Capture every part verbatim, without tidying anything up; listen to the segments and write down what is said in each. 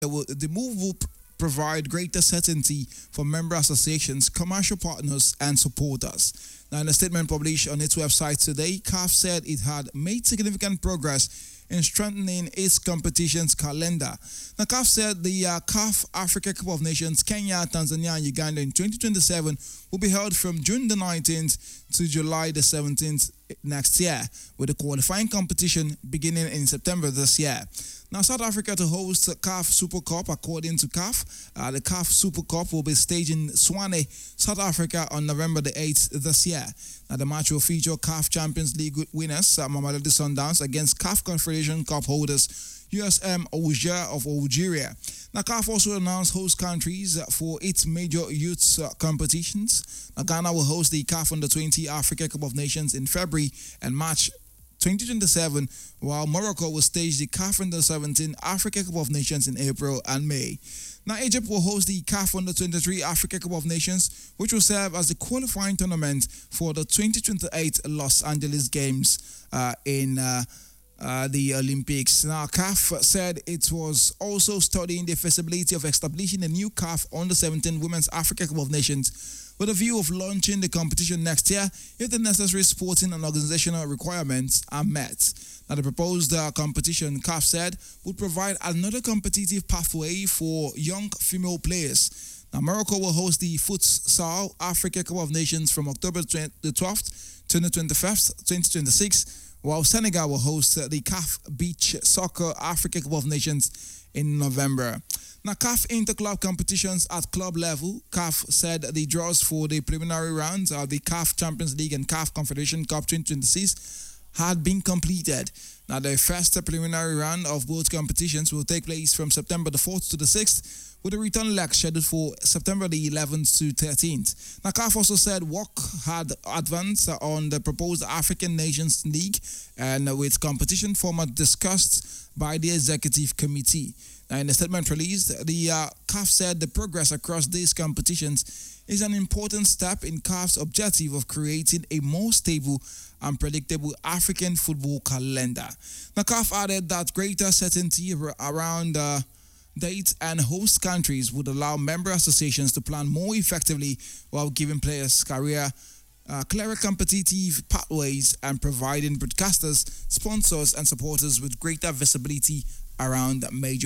The will- the move will pr- provide greater certainty for member associations, commercial partners, and supporters. Now, in a statement published on its website today, C A F said it had made significant progress in strengthening its competitions calendar. Now, C A F said the uh, C A F Africa Cup of Nations, Kenya, Tanzania, and Uganda in twenty twenty-seven will be held from June the nineteenth to July the seventeenth next year, with the qualifying competition beginning in September this year. Now, South Africa to host the C A F Super Cup, according to C A F. Uh, the C A F Super Cup will be staged in Swane, South Africa on November the eighth this year. Now, the match will feature C A F Champions League winners, uh, Mamelodi Sundowns, against C A F Confederation Cup holders, U S M Alger of Algeria. Now, C A F also announced host countries for its major youth uh, competitions. Now, Ghana will host the C A F Under twenty Africa Cup of Nations in February and March twenty twenty-seven, while Morocco will stage the C A F Under seventeen Africa Cup of Nations in April and May. Now, Egypt will host the C A F Under twenty-three Africa Cup of Nations, which will serve as the qualifying tournament for the twenty twenty-eight Los Angeles Games uh, in uh, uh, the Olympics. Now, C A F said it was also studying the feasibility of establishing a new C A F Under seventeen Women's Africa Cup of Nations with a view of launching the competition next year if the necessary sporting and organizational requirements are met. Now, the proposed uh, competition, C A F said, would provide another competitive pathway for young female players. Now, Morocco will host the Futsal Africa Cup of Nations from October the twelfth to the twenty-fifth, twenty twenty-six, while Senegal will host uh, the C A F Beach Soccer Africa Cup of Nations in November. Now, C A F interclub competitions at club level, C A F said the draws for the preliminary rounds of the C A F Champions League and C A F Confederation Cup twenty twenty-six had been completed. Now, the first preliminary round of both competitions will take place from September the fourth to the sixth, with a return leg scheduled for September the eleventh to thirteenth. Now, C A F also said work had advanced on the proposed African Nations League and with competition format discussed by the executive committee. Now, in a statement released, the uh, C A F said the progress across these competitions is an important step in C A F's objective of creating a more stable and predictable African football calendar. Now, C A F added that greater certainty around uh, dates and host countries would allow member associations to plan more effectively while giving players career uh, clearer competitive pathways and providing broadcasters, sponsors, and supporters with greater visibility around major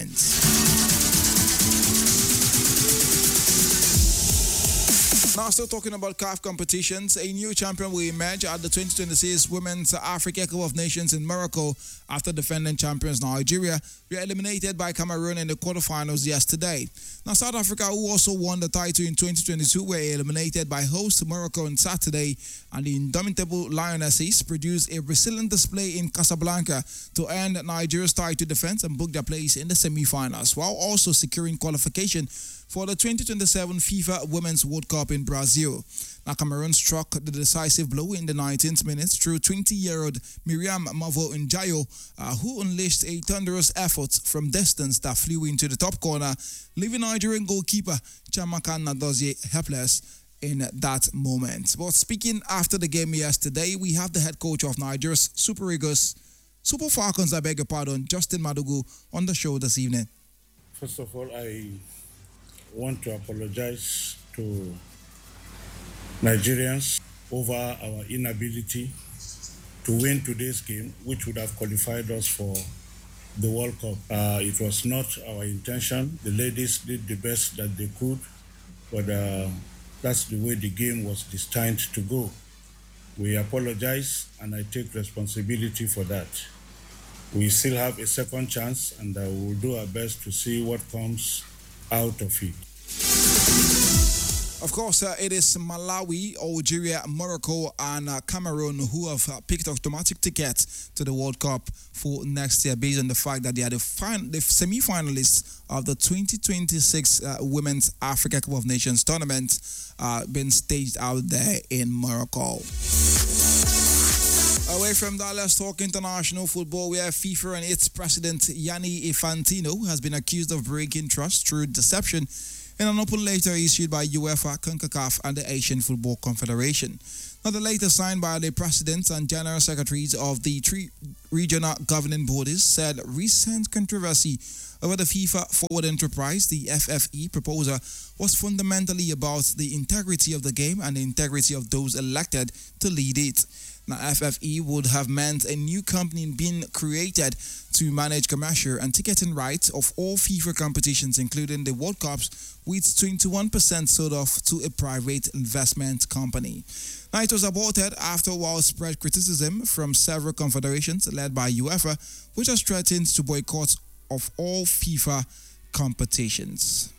events. Now, still talking about C A F competitions, a new champion will emerge at the twenty twenty-six Women's Africa Cup of Nations in Morocco after defending champions Nigeria were eliminated by Cameroon in the quarterfinals yesterday. Now, South Africa, who also won the title in twenty twenty-two, were eliminated by host Morocco on Saturday, and the indomitable Lionesses produced a resilient display in Casablanca to end Nigeria's title defense and book their place in the semi-finals, while also securing qualification for the twenty twenty-seven FIFA Women's World Cup in Brazil. Now, Cameroon struck the decisive blow in the nineteenth minute through twenty-year-old Miriam Mavo Njayo, uh, who unleashed a thunderous effort from distance that flew into the top corner, leaving Nigerian goalkeeper Chamaka Nadozie helpless in that moment. But speaking after the game yesterday, we have the head coach of Nigeria's Super Eagles, Super Falcons, I beg your pardon, Justin Madugu, on the show this evening. First of all, I want to apologize to Nigerians over our inability to win today's game, which would have qualified us for the World Cup. Uh, it was not our intention. The ladies did the best that they could, but uh, that's the way the game was destined to go. We apologize, and I take responsibility for that. We still have a second chance, and uh, we'll do our best to see what comes out of it. Of course, uh, it is Malawi, Algeria, Morocco, and uh, Cameroon who have uh, picked automatic tickets to the World Cup for next year, based on the fact that they are the, fin- the semi-finalists of the twenty twenty-six uh, Women's Africa Cup of Nations tournament uh, being staged out there in Morocco. Away from that, let's talk international football, where FIFA and its president, Gianni Infantino, has been accused of breaking trust through deception in an open letter issued by UEFA, CONCACAF, and the Asian Football Confederation. Now, the latest signed by the presidents and general secretaries of the three regional governing bodies said recent controversy over the FIFA Forward Enterprise, the F F E proposal, was fundamentally about the integrity of the game and the integrity of those elected to lead it. Now, F F E would have meant a new company being created to manage commercial and ticketing rights of all FIFA competitions, including the World Cups, with twenty-one percent sold off to a private investment company. Now, it was aborted after widespread criticism from several confederations led by UEFA, which has threatened to boycott of all FIFA competitions.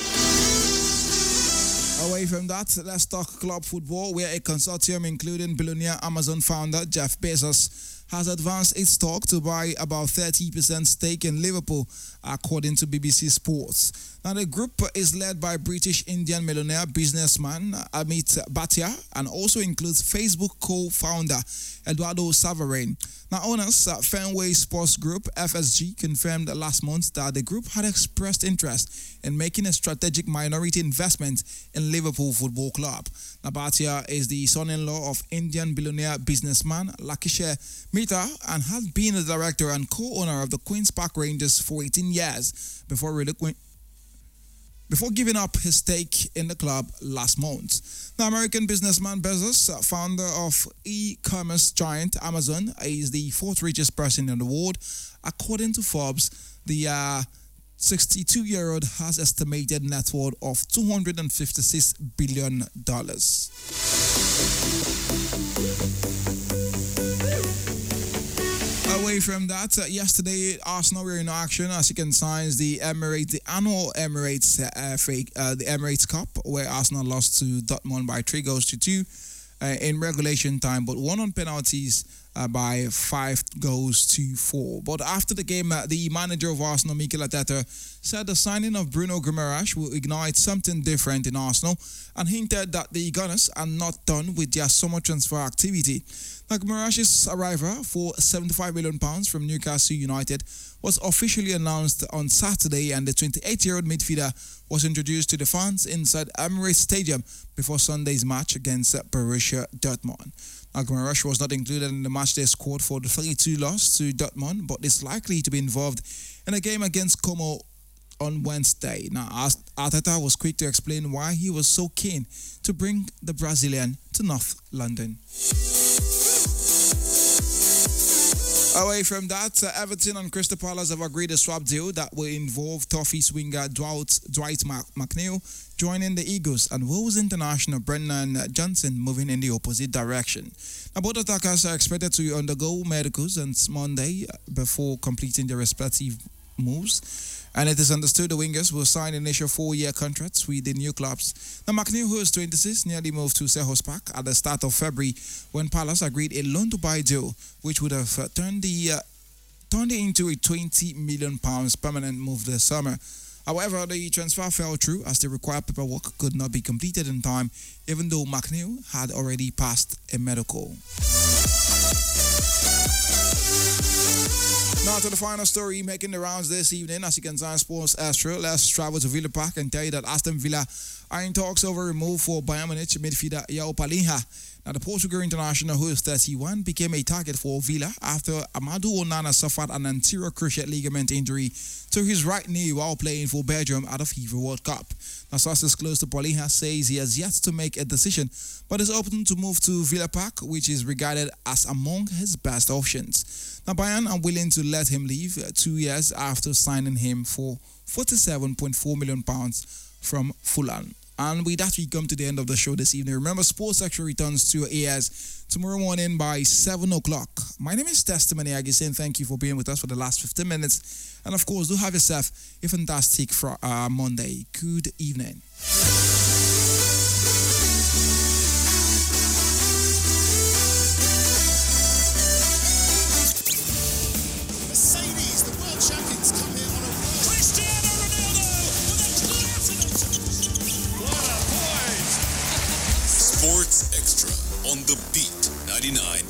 Away from that, let's talk club football, where a consortium including billionaire Amazon founder Jeff Bezos has advanced its talk to buy about thirty percent stake in Liverpool, according to B B C Sports. Now, the group is led by British-Indian millionaire businessman Amit Bhatia and also includes Facebook co-founder Eduardo Saverin. Now, owners uh, Fenway Sports Group, F S G, confirmed last month that the group had expressed interest in making a strategic minority investment in Liverpool Football Club. Now, Bhatia is the son-in-law of Indian billionaire businessman Lakshya Mehta and has been the director and co-owner of the Queen's Park Rangers for eighteen years before relinqu- before giving up his stake in the club last month. The American businessman Bezos, founder of e-commerce giant Amazon, is the fourth richest person in the world. According to Forbes, the uh, sixty-two-year-old has estimated net worth of two hundred fifty-six billion dollars. Away from that, uh, yesterday Arsenal were in action as you can sign the Emirates, the annual Emirates, uh, fake, uh, the Emirates Cup, where Arsenal lost to Dortmund by three goals to two uh, in regulation time, but won on penalties uh, by five goals to four. But after the game, uh, the manager of Arsenal, Mikel Arteta, said the signing of Bruno Guimaraes will ignite something different in Arsenal and hinted that the Gunners are not done with their summer transfer activity. Now, Guimaraes' arrival for seventy-five million pounds from Newcastle United was officially announced on Saturday, and the twenty-eight-year-old midfielder was introduced to the fans inside Emirates Stadium before Sunday's match against Borussia Dortmund. Now, Guimaraes was not included in the matchday squad for the three two loss to Dortmund, but is likely to be involved in a game against Como on Wednesday. Now, Arteta was quick to explain why he was so keen to bring the Brazilian to North London. Away from that, uh, Everton and Crystal Palace have agreed a swap deal that will involve Toffees winger Dwight, Dwight McNeil joining the Eagles and Wolves international Brennan Johnson moving in the opposite direction. Now, both attackers are expected to undergo medicals on Monday before completing their respective moves. And it is understood the wingers will sign initial four-year contracts with the new clubs. Now, McNeil, who is twenty-six, nearly moved to Selhurst Park at the start of February when Palace agreed a loan-to-buy deal, which would have uh, turned the uh, turned it into a twenty million pounds permanent move this summer. However, the transfer fell through as the required paperwork could not be completed in time, even though McNeil had already passed a medical. Now to the final story making the rounds this evening. As you can sign Sports Astro, let's travel to Villa Park and tell you that Aston Villa are in talks over a move for Bayern Munich midfielder João Palhinha. Now, the Portugal international, who is thirty-one, became a target for Villa after Amadou Onana suffered an anterior cruciate ligament injury to his right knee while playing for Belgium at the FIFA World Cup. Now, sources close to Palhinha says he has yet to make a decision, but is open to move to Villa Park, which is regarded as among his best options. Now, Bayern are willing to let him leave two years after signing him for forty-seven point four million pounds from Fulham. And with that, we come to the end of the show this evening. Remember, Sports Extra returns to your ears tomorrow morning by seven o'clock. My name is Testimony Agisen. Thank you for being with us for the last fifteen minutes. And of course, do have yourself a fantastic fr- uh, Monday. Good evening. Mercedes, the world champions, come here on a roll. Cristiano Ronaldo with a classic. What a point! Sports Extra on the Beat ninety-nine